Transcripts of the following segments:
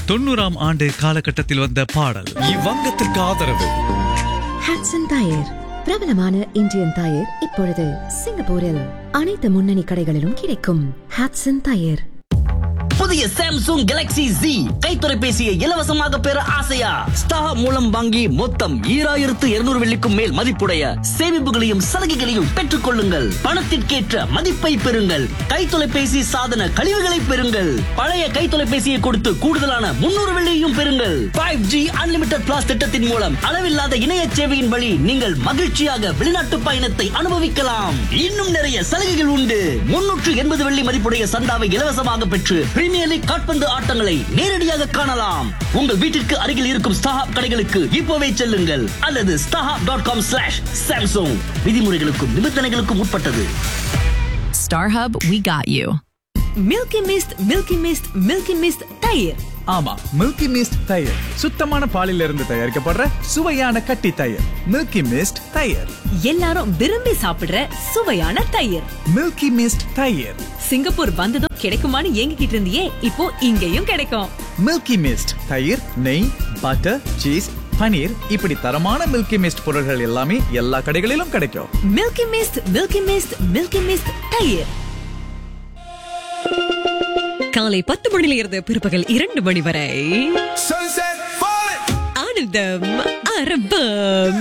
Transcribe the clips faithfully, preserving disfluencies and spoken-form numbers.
தொண்ணூறாம் ஆண்டு காலகட்டத்தில் வந்த பாடல். இவ்வங்கத்திற்கு ஆதரவு ஹட்சன் டயர், பிரபலமான இந்தியன் டயர். இப்பொழுது சிங்கப்பூரில் அனைத்து முன்னணி கடைகளிலும் கிடைக்கும். ஹட்சன் டயர். புதிய சாம்சங் கேலக்ஸி Z கைத்தொலைபேசியை இலவசமாக பெற ஆசையா? ஸ்டார் மூலம் வாங்கி மொத்தம் ஈராயிரத்து இருநூறு வெள்ளிக்கும் மேல் மதிப்புடைய சேமிப்புகளையும் சலுகைகளையும் பெற்றுக் கொள்ளுங்கள். பணத்திற்கேற்ற மதிப்பை பெறுங்கள். கைத்தொலைபேசி சாதன கழிவுகளை பெறுங்கள். பழைய கைத்தொலைபேசியை கொடுத்து கூடுதலான முன்னூறு வெள்ளியையும் பெறுங்கள். ஃபைவ் ஜி அன்லிமிட்டட் பிளாஸ் திட்டத்தின் மூலம் அளவில்லாத இணைய சேவையின் வழி நீங்கள் மகிழ்ச்சியாக வெளிநாட்டு பயணத்தை அனுபவிக்கலாம். இன்னும் நிறைய சலுகைகள் உண்டு. முன்னூற்று எண்பது வெள்ளி மதிப்புடைய சந்தாவை இலவசமாக பெற்று பிரீமியர் லீக் கால்பந்து ஆட்டங்களை நேரடியாக காணலாம். உங்கள் வீட்டிற்கு அருகில் இருக்கும் ஸ்டாஹாப் கடைகளுக்கு இப்போவே செல்லுங்கள் அல்லது StarHub dot com slash Samsung. விதிமுறைகளுக்கும் நிபந்தனைகளுக்கும் உட்பட்டது. StarHub, we got you. Milky mist, milky mist, milky mist தயிர். ஆமா, மில்கி மிஸ்ட் தயிர் சுத்தமான பாலில் இருந்து தயாரிக்கப்படுற சுவையான கட்டி தயிர். மில்கி மிஸ்ட் தயிர், எல்லாரும் விரும்பி சாப்பிடுற சுவையான தயிர். மில்கி மிஸ்ட் தயிர். சிங்கப்பூர் வந்ததும் கிடைக்குமான்னு ஏங்கிக்கிட்டு இருந்தியே, இப்போ இங்கேயும் கிடைக்கும். மில்கி மிஸ்ட் தயிர், நெய், பட்டர், சீஸ், பனீர், இப்படி தரமான மில்கி மிஸ்ட் பொருட்கள் எல்லாமே எல்லா கடைகளிலும் கிடைக்கும். Milky mist, milky mist, milky mist தயிர். காலை பத்து மணியில இருந்து பிற்பகல் இரண்டு மணி வரை ஆனந்தம் ஆரம்பம்.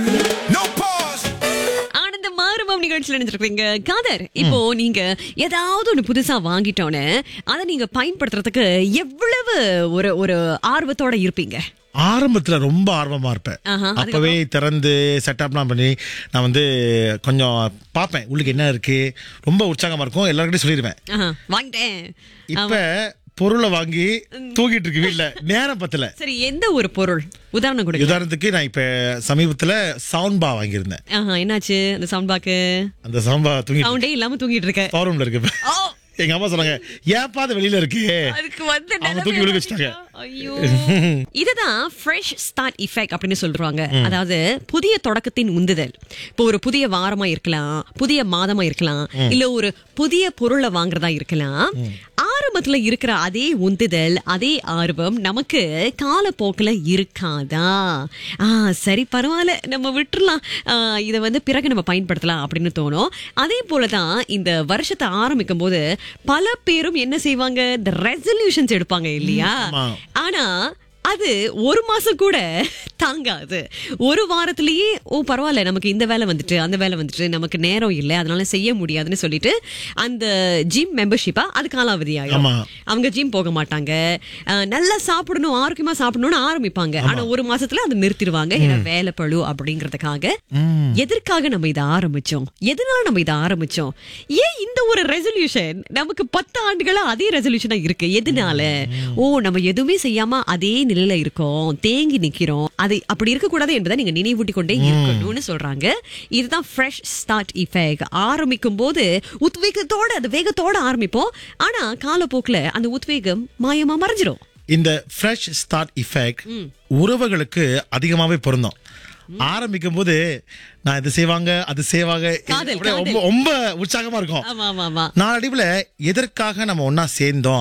ஆனந்தம் ஆரம்பம் நிகழ்ச்சியில் நினைச்சிருக்கீங்க. காதர், இப்போ நீங்க ஏதாவது ஒண்ணு புதுசா வாங்கிட்டோன்னு அதை நீங்க பயன்படுத்துறதுக்கு எவ்வளவு ஒரு ஒரு ஆர்வத்தோட இருப்பீங்க? ஆரம்பத்துல ரொம்ப ஆர்வமா இருப்பேன். அப்பவே திறந்து செட்டப்லாம் பண்ணி நான் வந்து கொஞ்சம் பார்ப்பேன் உள்ளுக்கு என்ன இருக்கு. ரொம்ப உற்சாகமா இருக்கும். எல்லாருக்கிட்டையும் சொல்லிடுவேன் வாங்கிட்டேன். இப்ப பொருளை வாங்கி தூக்கிட்டு இருக்கு வீட்டுல, நேரம் பத்தல. சரி, எந்த ஒரு பொருள் உதாரணம் கொடுங்க. உதாரணத்துக்கு நான் இப்ப சமீபத்துல சவுண்ட் பா வாங்கியிருந்தேன். என்னாச்சு அந்த சவுண்ட் பாக்கு? அந்த சவுண்ட் பா தூங்கி சவுண்டே இல்லாம தூங்கிட்டு இருக்க. ரூம்ல இருக்கு. எங்க அம்மா சொன்னாங்க, ஏப்பா அது வெளியில இருக்கு, அதுக்கு வந்து அவங்க தூக்கி விழுக வச்சுட்டாங்க. ஐயோ, இதுதான் ஃப்ரெஷ் ஸ்டார்ட் எஃபெக்ட் அப்படின்னு சொல்றாங்க. அதாவது புதிய தொடக்கத்தின் உந்துதல். இப்போ ஒரு புதிய வாரமா இருக்கலாம், புதிய மாதமா இருக்கலாம், இல்ல ஒரு புதிய பொருளை வாங்குறதா இருக்கலாம். ஆரம்பத்துல இருக்கிற அதே உந்துதல், அதே ஆர்வம் நமக்கு காலப்போக்கில் இருக்காதா? ஆ சரி, பரவாயில்ல, நம்ம விட்டுறலாம், இதை வந்து பிறகு நம்ம பயன்படுத்தலாம் அப்படின்னு தோணும். அதே போலதான் இந்த வருஷத்தை ஆரம்பிக்கும் போது பல பேரும் என்ன செய்வாங்க, இந்த ரெசல்யூஷன்ஸ் எடுப்பாங்க இல்லையா? ஆனா அது ஒரு மாசம் கூட தாங்காது. ஒரு வாரத்திலேயே ஓ பரவாயில்ல, நமக்கு இந்த வேலை வந்துட்டு அந்த வேலை வந்துட்டு நமக்கு நேரம் இல்லை, அதனால செய்ய முடியாதுன்னு சொல்லிட்டு அந்த ஜிம் மெம்பர்ஷிப்பா அது காலாவதி ஆகும். அவங்க ஜிம் போக மாட்டாங்க. நல்லா சாப்பிடணும், ஆரோக்கியமா சாப்பிடணும்னு ஆரம்பிப்பாங்க. ஆனா ஒரு மாசத்துல அதை நிறுத்திடுவாங்க. ஏன்னா வேலை பழு அப்படிங்கறதுக்காக. எதற்காக நம்ம இதை ஆரம்பிச்சோம்? எதனால நம்ம இதை ஆரம்பிச்சோம்? ஏன் இந்த ஒரு ரெசல்யூஷன் நமக்கு பத்து ஆண்டுகளா அதே ரெசல்யூஷனா இருக்கு? எதனால? ஓ நம்ம எதுவுமே செய்யாம அதே நிலையில இருக்கோம், தேங்கி நிக்கிறோம். அது அப்படி இருக்க கூடாது என்பதை நீங்க நினைவூட்டி கொண்டே இருக்கணும்னு சொல்றாங்க. இதுதான் ஃப்ரெஷ் ஸ்டார்ட் எஃபெக்ட். ஆரம்பிக்கும் போது உத்வேகத்தோட, அது வேகத்தோட ஆரம்பிப்போம். ஆனா காலப்போக்குல அந்த உத்வேகம் மாயமா மறைஞ்சிரும். இந்த ஃப்ரெஷ் ஸ்டார்ட் எஃபெக்ட் உறவுகளுக்கு அதிகமாவே பொருந்தும். ஆரம்பிக்கும் போது நான் இது செய்வாங்க அது செய்வாங்க, ரொம்ப உற்சாகமா இருக்கும். நாளடைவுல எதற்காக நம்ம ஒன்னா சேர்ந்தோம்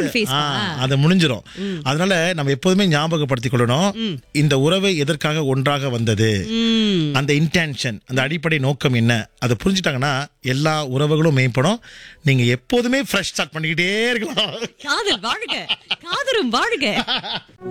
அது முடிஞ்சிடும். அதனால நம்ம எப்போதுமே ஞாபகப்படுத்திக் கொள்ளணும், இந்த உறவு எதற்காக ஒன்றாக வந்தது, அந்த இன்டென்ஷன், அந்த அடிப்படை நோக்கம் என்ன, அதை புரிஞ்சுட்டாங்கன்னா எல்லா உறவுகளும் மேம்படும். நீங்க எப்போதுமே ஃப்ரெஷ் ஸ்டார்ட் பண்ணிக்கிட்டே இருக்கலாம். காதல் வாழ்க, காதலும் வாழ்க.